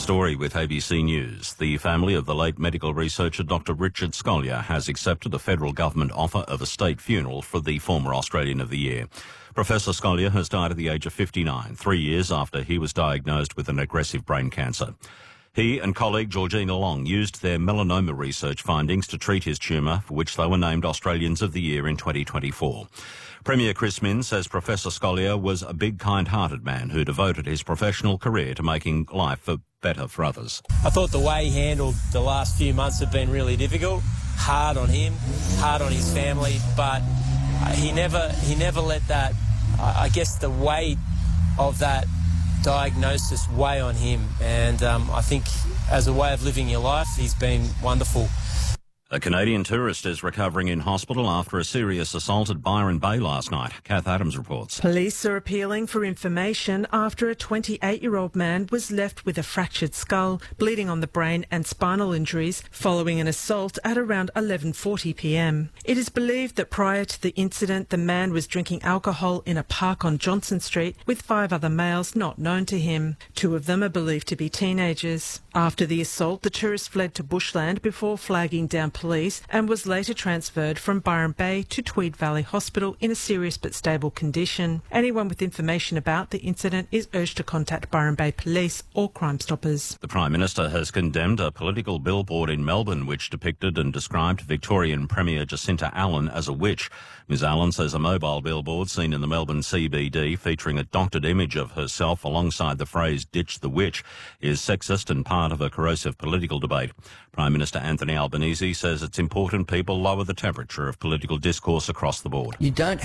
Story with ABC News. The family of the late medical researcher Dr. Richard Scolyer has accepted a federal government offer of a state funeral for the former Australian of the Year. Professor Scolyer has died at the age of 59, 3 years after he was diagnosed with an aggressive brain cancer. He and colleague Georgina Long used their melanoma research findings to treat his tumour, for which they were named Australians of the Year in 2024. Premier Chris Minns says Professor Scolyer was a big, kind-hearted man who devoted his professional career to making life better for others. I thought the way he handled the last few months have been really difficult, hard on him, hard on his family, but he never let that, I guess the weight of that diagnosis weigh on him, and I think as a way of living your life, he's been wonderful. A Canadian tourist is recovering in hospital after a serious assault at Byron Bay last night. Kath Adams reports. Police are appealing for information after a 28-year-old man was left with a fractured skull, bleeding on the brain and spinal injuries following an assault at around 11:40 p.m. It is believed that prior to the incident, the man was drinking alcohol in a park on Johnson Street with 5 other males not known to him. 2 of them are believed to be teenagers. After the assault, the tourist fled to bushland before flagging down police and was later transferred from Byron Bay to Tweed Valley Hospital in a serious but stable condition. Anyone with information about the incident is urged to contact Byron Bay Police or Crime Stoppers. The Prime Minister has condemned a political billboard in Melbourne which depicted and described Victorian Premier Jacinta Allen as a witch. Ms Allen says a mobile billboard seen in the Melbourne CBD featuring a doctored image of herself alongside the phrase "ditch the witch" is sexist and part of a corrosive political debate. Prime Minister Anthony Albanese says it's important people lower the temperature of political discourse across the board. You don't